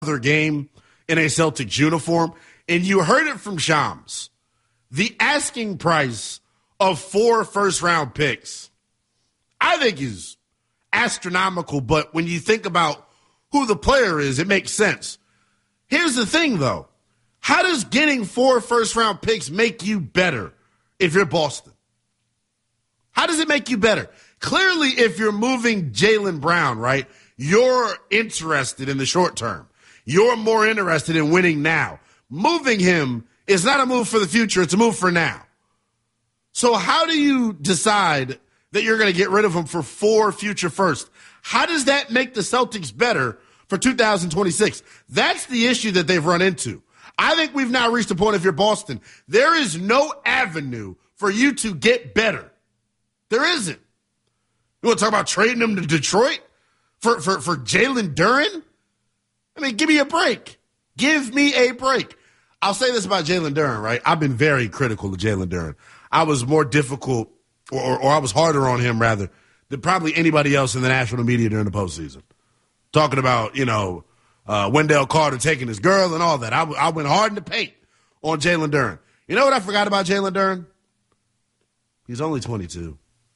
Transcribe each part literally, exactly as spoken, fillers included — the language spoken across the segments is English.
other game in a Celtics uniform, and you heard it from Shams. The asking price of four first-round picks, I think, is astronomical, but when you think about who the player is, it makes sense. Here's the thing, though. How does getting four first-round picks make you better if you're Boston? How does it make you better? Clearly, if you're moving Jaylen Brown, right, you're interested in the short term. You're more interested in winning now. Moving him is not a move for the future. It's a move for now. So how do you decide that you're going to get rid of him for four future first? How does that make the Celtics better for two thousand twenty-six? That's the issue that they've run into. I think we've now reached a point, if you're Boston, there is no avenue for you to get better. There isn't. You want to talk about trading him to Detroit for, for, for Jalen Duren? I mean, give me a break. Give me a break. I'll say this about Jalen Duren, right? I've been very critical of Jalen Duren. I was more difficult, or, or I was harder on him, rather, than probably anybody else in the national media during the postseason. Talking about, you know, uh, Wendell Carter taking his girl and all that. I, I went hard in the paint on Jalen Duren. You know what I forgot about Jalen Duren? He's only twenty-two.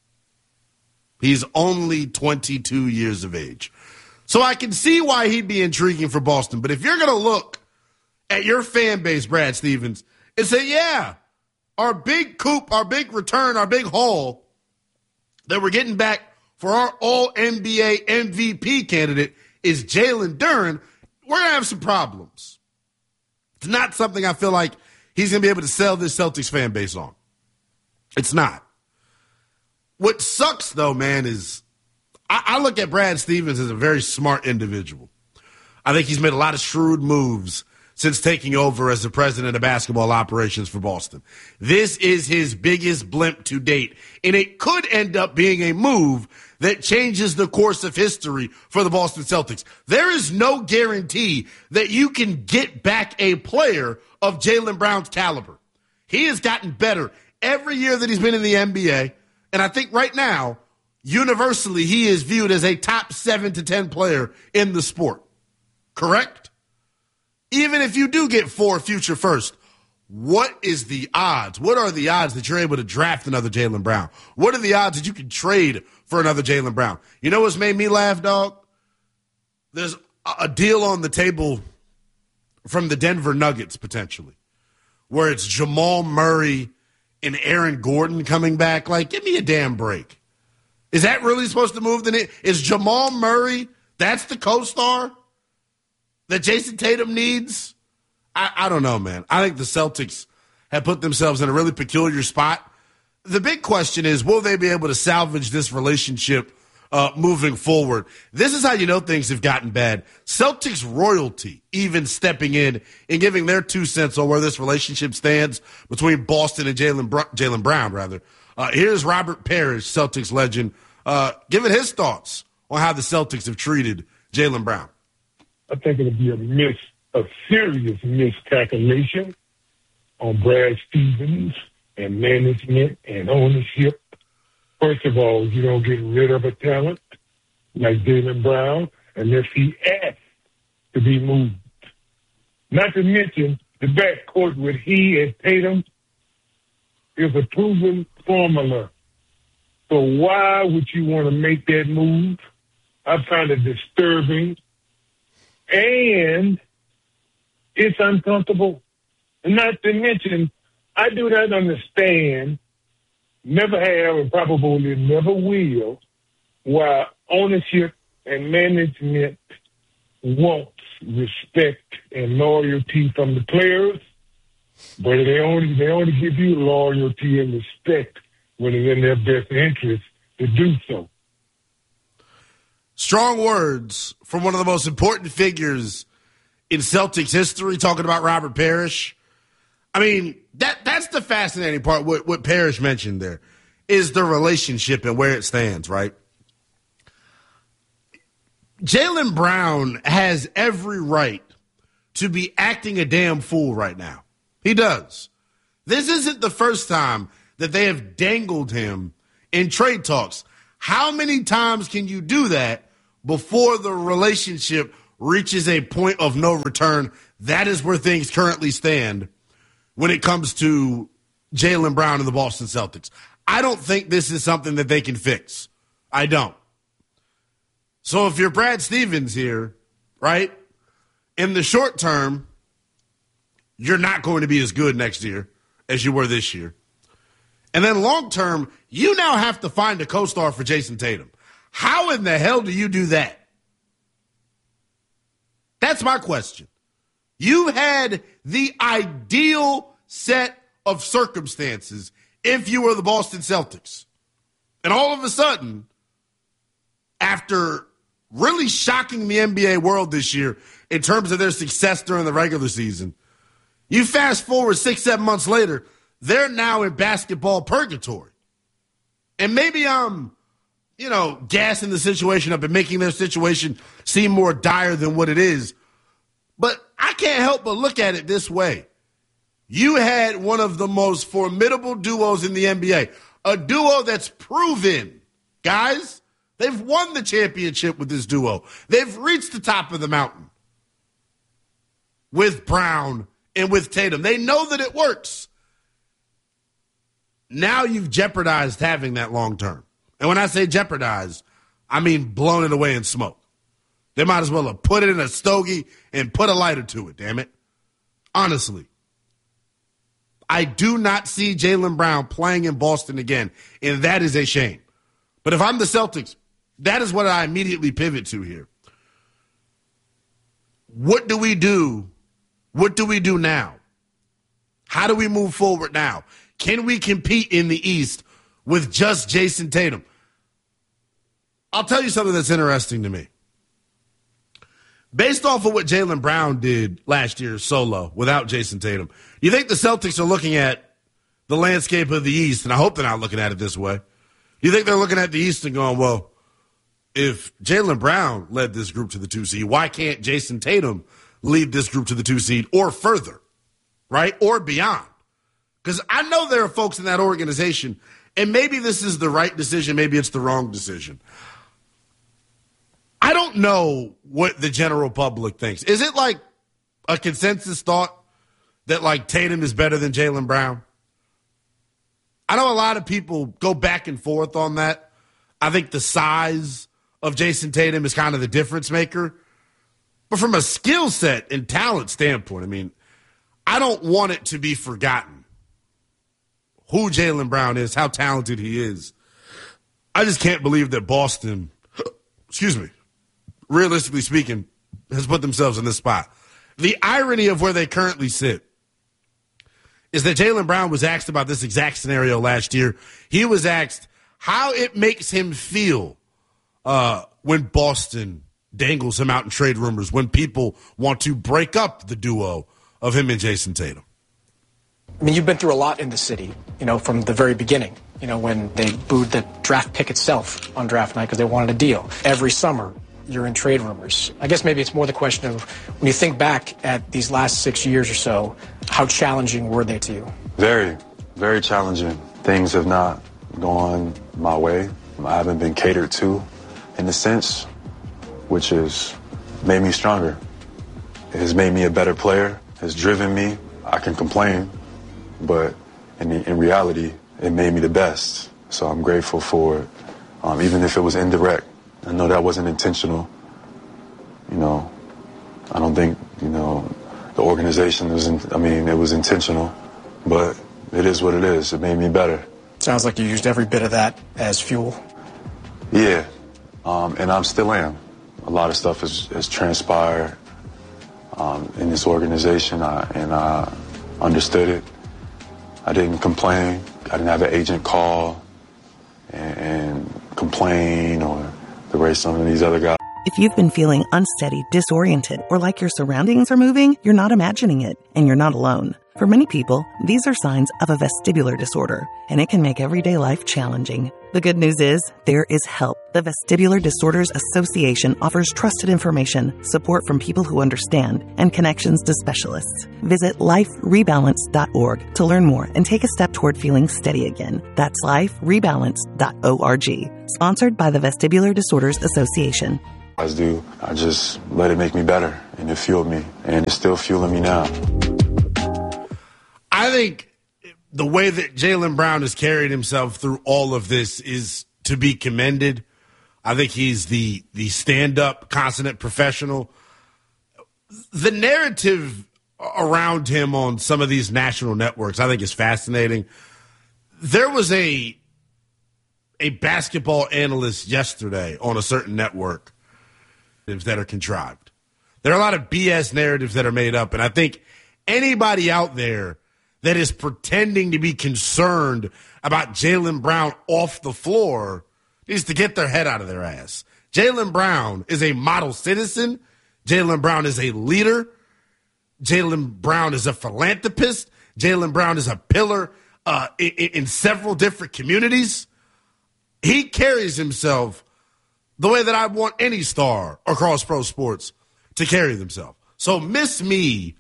He's only twenty-two years of age. So I can see why he'd be intriguing for Boston. But if you're going to look at your fan base, Brad Stevens, and say, yeah, our big coup, our big return, our big haul that we're getting back for our all N B A M V P candidate is Jalen Duren, we're going to have some problems. It's not something I feel like he's going to be able to sell this Celtics fan base on. It's not. What sucks, though, man, is I, I look at Brad Stevens as a very smart individual. I think he's made a lot of shrewd moves since taking over as the president of basketball operations for Boston. This is his biggest blimp to date, and it could end up being a move that changes the course of history for the Boston Celtics. There is no guarantee that you can get back a player of Jaylen Brown's caliber. He has gotten better every year that he's been in the N B A, and I think right now, universally, he is viewed as a top seven to ten player in the sport. Correct? Even if you do get four future first, what is the odds? What are the odds that you're able to draft another Jaylen Brown? What are the odds that you can trade for another Jaylen Brown? You know what's made me laugh, dog? There's a deal on the table from the Denver Nuggets, potentially, where it's Jamal Murray and Aaron Gordon coming back. Like, give me a damn break. Is that really supposed to move the needle? Is Jamal Murray, that's the co-star that Jason Tatum needs? I, I don't know, man. I think the Celtics have put themselves in a really peculiar spot. The big question is, will they be able to salvage this relationship uh, moving forward? This is how you know things have gotten bad. Celtics royalty even stepping in and giving their two cents on where this relationship stands between Boston and Jaylen Br- Jaylen Brown, rather. Uh, here's Robert Parrish, Celtics legend, uh, giving his thoughts on how the Celtics have treated Jaylen Brown. I think it'll be a miss, a serious miscalculation on Brad Stevens and management and ownership. First of all, you don't get rid of a talent like Jaylen Brown unless he asks to be moved. Not to mention the backcourt with he and Tatum is a proven formula. So why would you want to make that move? I find it disturbing. And it's uncomfortable. And not to mention, I do not understand, never have and probably never will, why ownership and management wants respect and loyalty from the players, but they only they only give you loyalty and respect when it's in their best interest to do so. Strong words from one of the most important figures in Celtics history, talking about Robert Parrish. I mean, that that's the fascinating part, what, what Parrish mentioned there, is the relationship and where it stands, right? Jaylen Brown has every right to be acting a damn fool right now. He does. This isn't the first time that they have dangled him in trade talks. How many times can you do that before the relationship reaches a point of no return, that is where things currently stand when it comes to Jaylen Brown and the Boston Celtics. I don't think this is something that they can fix. I don't. So if you're Brad Stevens here, right, in the short term, you're not going to be as good next year as you were this year. And then long term, you now have to find a co-star for Jason Tatum. How in the hell do you do that? That's my question. You had the ideal set of circumstances if you were the Boston Celtics. And all of a sudden, after really shocking the N B A world this year in terms of their success during the regular season, you fast forward six, seven months later, they're now in basketball purgatory. And maybe I'm, you know, gassing the situation up and making their situation seem more dire than what it is. But I can't help but look at it this way. You had one of the most formidable duos in the N B A, a duo that's proven, guys, they've won the championship with this duo. They've reached the top of the mountain with Brown and with Tatum. They know that it works. Now you've jeopardized having that long term. And when I say jeopardized, I mean blown it away in smoke. They might as well have put it in a stogie and put a lighter to it, damn it. Honestly. I do not see Jaylen Brown playing in Boston again, and that is a shame. But if I'm the Celtics, that is what I immediately pivot to here. What do we do? What do we do now? How do we move forward now? Can we compete in the East with just Jason Tatum? I'll tell you something that's interesting to me. Based off of what Jaylen Brown did last year solo without Jason Tatum, you think the Celtics are looking at the landscape of the East, and I hope they're not looking at it this way. You think they're looking at the East and going, well, if Jaylen Brown led this group to the two seed, why can't Jason Tatum lead this group to the two seed or further, right, or beyond? Because I know there are folks in that organization, and maybe this is the right decision, maybe it's the wrong decision. I don't know what the general public thinks. Is it like a consensus thought that, like, Tatum is better than Jaylen Brown? I know a lot of people go back and forth on that. I think the size of Jason Tatum is kind of the difference maker. But from a skill set and talent standpoint, I mean, I don't want it to be forgotten who Jaylen Brown is, how talented he is. I just can't believe that Boston, excuse me, realistically speaking, has put themselves in this spot. The irony of where they currently sit is that Jaylen Brown was asked about this exact scenario last year. He was asked how it makes him feel uh, when Boston dangles him out in trade rumors, when people want to break up the duo of him and Jason Tatum. I mean, you've been through a lot in the city, you know, from the very beginning, you know, when they booed the draft pick itself on draft night because they wanted a deal. Every summer, you're in trade rumors. I guess maybe it's more the question of when you think back at these last six years or so, how challenging were they to you? Very, very challenging. Things have not gone my way. I haven't been catered to in a sense, which has made me stronger. It has made me a better player, has driven me. I can complain, but in, the, in reality, it made me the best. So I'm grateful for it, um, even if it was indirect. I know that wasn't intentional. You know, I don't think, you know, the organization was, in, I mean, it was intentional, but it is what it is. It made me better. Sounds like you used every bit of that as fuel. Yeah, um, and I still am. A lot of stuff has, has transpired um, in this organization, I, and I understood it. I didn't complain. I didn't have an agent call and, and complain or the way some of these other guys. If you've been feeling unsteady, disoriented, or like your surroundings are moving, you're not imagining it, and you're not alone. For many people, these are signs of a vestibular disorder, and it can make everyday life challenging. The good news is, there is help. The Vestibular Disorders Association offers trusted information, support from people who understand, and connections to specialists. Visit life rebalance dot org to learn more and take a step toward feeling steady again. That's life rebalance dot org. Sponsored by the Vestibular Disorders Association. I do. I just let it make me better, and it fueled me, and it's still fueling me now. I think the way that Jaylen Brown has carried himself through all of this is to be commended. I think he's the the stand-up, consummate professional. The narrative around him on some of these national networks, I think, is fascinating. There was a a basketball analyst yesterday on a certain network that are contrived. There are a lot of B S narratives that are made up, and I think anybody out there that is pretending to be concerned about Jaylen Brown off the floor needs to get their head out of their ass. Jaylen Brown is a model citizen. Jaylen Brown is a leader. Jaylen Brown is a philanthropist. Jaylen Brown is a pillar uh, in, in several different communities. He carries himself the way that I want any star across pro sports to carry themselves. So miss me,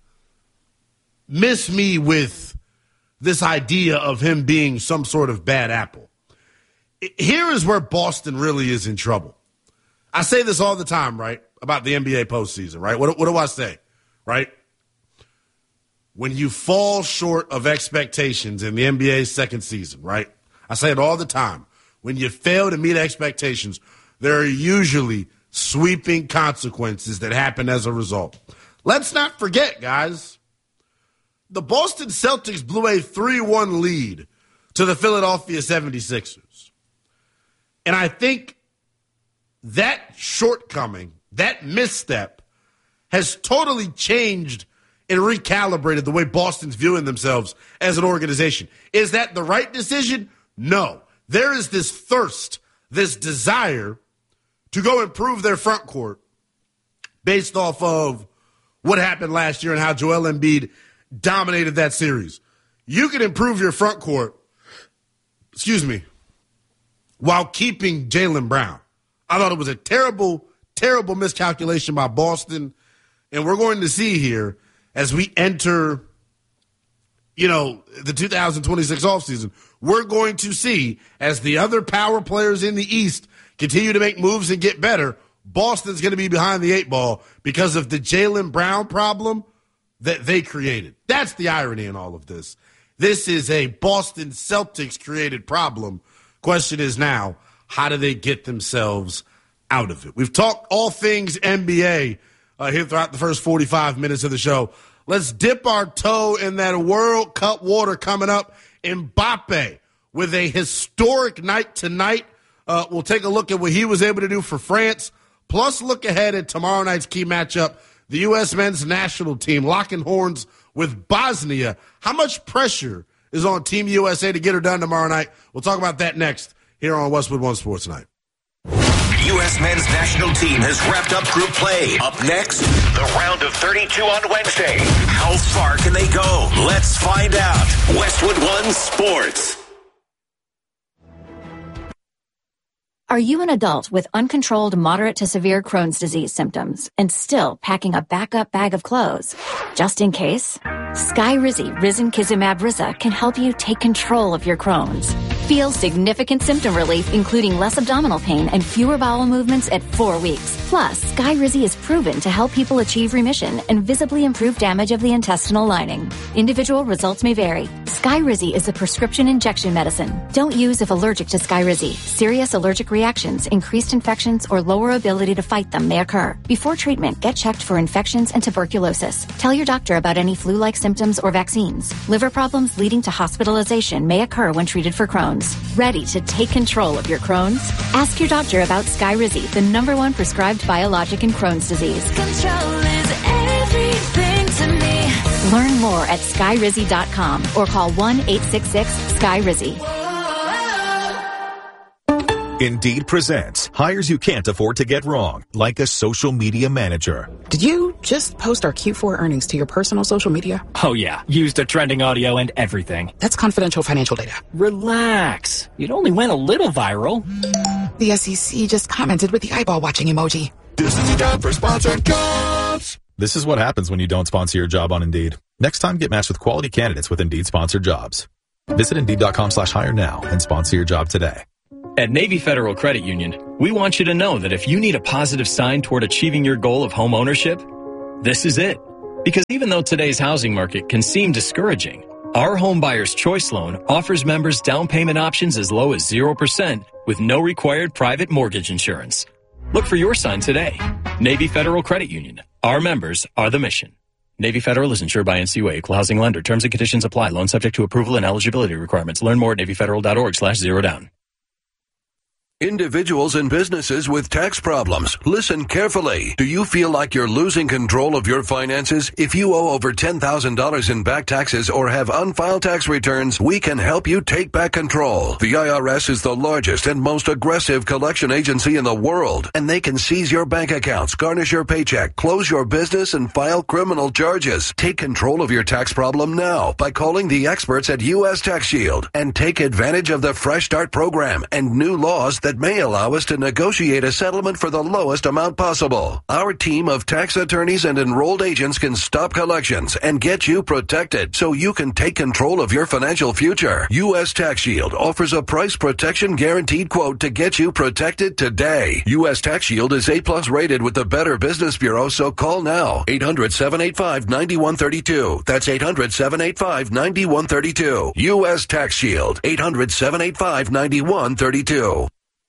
miss me with this idea of him being some sort of bad apple. Here is where Boston really is in trouble. I say this all the time, right, about the N B A postseason, right? What, what do I say, right? When you fall short of expectations in the N B A's second season, right? I say it all the time. When you fail to meet expectations, there are usually sweeping consequences that happen as a result. Let's not forget, guys, the Boston Celtics blew a three one lead to the Philadelphia seventy-sixers. And I think that shortcoming, that misstep, has totally changed and recalibrated the way Boston's viewing themselves as an organization. Is that the right decision? No. There is this thirst, this desire to go improve their front court based off of what happened last year and how Joel Embiid dominated that series. You can improve your front court, excuse me, while keeping Jaylen Brown. I thought it was a terrible, terrible miscalculation by Boston. And we're going to see here as we enter, you know, the two thousand twenty-six offseason, we're going to see as the other power players in the East continue to make moves and get better, Boston's going to be behind the eight ball because of the Jaylen Brown problem that they created. That's the irony in all of this. This is a Boston Celtics created problem. Question is now, how do they get themselves out of it? We've talked all things N B A uh, here throughout the first forty-five minutes of the show. Let's dip our toe in that World Cup water coming up. Mbappe with a historic night tonight. Uh, we'll take a look at what he was able to do for France, plus look ahead at tomorrow night's key matchup, the U S men's national team locking horns with Bosnia. How much pressure is on Team U S A to get her done tomorrow night? We'll talk about that next here on Westwood One Sports Night. U S men's national team has wrapped up group play. Up next, the round of thirty-two on Wednesday. How far can they go? Let's find out. Westwood One Sports. Are you an adult with uncontrolled moderate to severe Crohn's disease symptoms and still packing a backup bag of clothes? Just in case? Skyrizi Risankizumab Riza can help you take control of your Crohn's. Feel significant symptom relief, including less abdominal pain and fewer bowel movements at four weeks. Plus, Skyrizi is proven to help people achieve remission and visibly improve damage of the intestinal lining. Individual results may vary. Skyrizi is a prescription injection medicine. Don't use if allergic to Skyrizi. Serious allergic reactions, increased infections, or lower ability to fight them may occur. Before treatment, get checked for infections and tuberculosis. Tell your doctor about any flu-like symptoms or vaccines. Liver problems leading to hospitalization may occur when treated for Crohn's. Ready to take control of your Crohn's? Ask your doctor about Skyrizi, the number one prescribed biologic in Crohn's disease. Control is everything to me. Learn more at skyrizi dot com or call one eight six six sky rizi. Indeed presents hires you can't afford to get wrong, like a social media manager. Did you just post our Q four earnings to your personal social media? Oh yeah, used the trending audio and everything. That's confidential financial data. Relax. It only went a little viral. The S E C just commented with the eyeball watching emoji. This is a job for sponsored jobs. This is what happens when you don't sponsor your job on Indeed. Next time, get matched with quality candidates with Indeed sponsored jobs. Visit Indeed dot com slash hire now and sponsor your job today. At Navy Federal Credit Union, we want you to know that if you need a positive sign toward achieving your goal of home ownership, this is it. Because even though today's housing market can seem discouraging, our Home Buyer's Choice Loan offers members down payment options as low as zero percent with no required private mortgage insurance. Look for your sign today. Navy Federal Credit Union. Our members are the mission. Navy Federal is insured by N C U A, Equal Housing Lender. Terms and conditions apply. Loan subject to approval and eligibility requirements. Learn more at NavyFederal.org slash zero down. Individuals and businesses with tax problems, listen carefully. Do you feel like you're losing control of your finances? If you owe over ten thousand dollars in back taxes or have unfiled tax returns, we can help you take back control. The I R S is the largest and most aggressive collection agency in the world, and they can seize your bank accounts, garnish your paycheck, close your business, and file criminal charges. Take control of your tax problem now by calling the experts at U S Tax Shield and take advantage of the Fresh Start program and new laws that may allow us to negotiate a settlement for the lowest amount possible. Our team of tax attorneys and enrolled agents can stop collections and get you protected so you can take control of your financial future. U S Tax Shield offers a price protection guaranteed quote to get you protected today. U S Tax Shield is A plus rated with the Better Business Bureau, so call now. eight hundred, seven eight five, nine one three two. That's eight hundred, seven eight five, nine one three two. U S Tax Shield. eight hundred, seven eight five, nine one three two.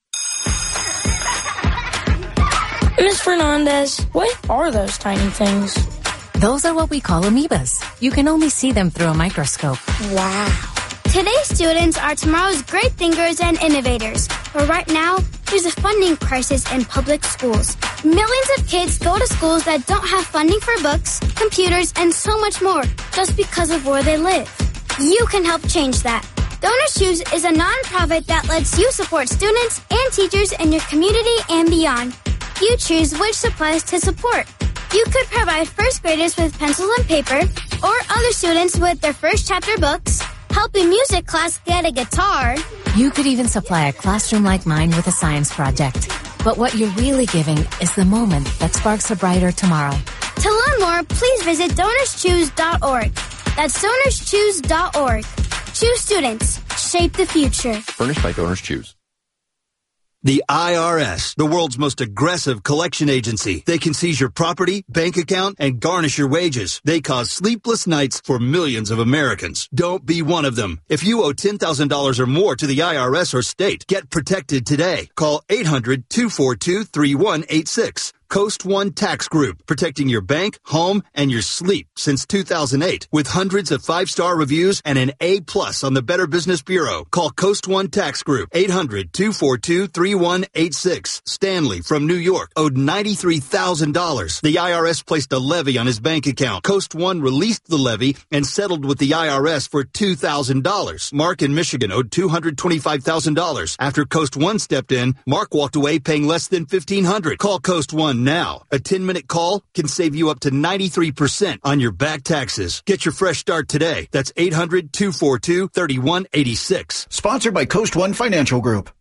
Miz Fernandez, what are those tiny things? Those are what we call amoebas. You can only see them through a microscope. Wow. Today's students are tomorrow's great thinkers and innovators. But right now, there's a funding crisis in public schools. Millions of kids go to schools that don't have funding for books, computers, and so much more just because of where they live. You can help change that. Donors Choose is a nonprofit that lets you support students and teachers in your community and beyond. You choose which supplies to support. You could provide first graders with pencils and paper, or other students with their first chapter books, help a music class get a guitar. You could even supply a classroom like mine with a science project. But what you're really giving is the moment that sparks a brighter tomorrow. To learn more, please visit donors choose dot org. That's donors choose dot org. Choose students. Shape the future. Furnished by Donors Choose. The I R S, the world's most aggressive collection agency. They can seize your property, bank account, and garnish your wages. They cause sleepless nights for millions of Americans. Don't be one of them. If you owe ten thousand dollars or more to the I R S or state, get protected today. Call eight hundred, two four two, three one eight six. Coast One Tax Group, protecting your bank, home, and your sleep since two thousand eight. With hundreds of five-star reviews and an A plus on the Better Business Bureau. Call Coast One Tax Group, eight hundred, two four two, three one eight six. Stanley from New York owed ninety-three thousand dollars. The I R S placed a levy on his bank account. Coast One released the levy and settled with the I R S for two thousand dollars. Mark in Michigan owed two hundred twenty-five thousand dollars. After Coast One stepped in, Mark walked away paying less than fifteen hundred dollars. Call Coast One now. A ten-minute call can save you up to ninety-three percent on your back taxes. Get your fresh start today. That's eight hundred, two four two, three one eight six. Sponsored by Coast One Financial Group.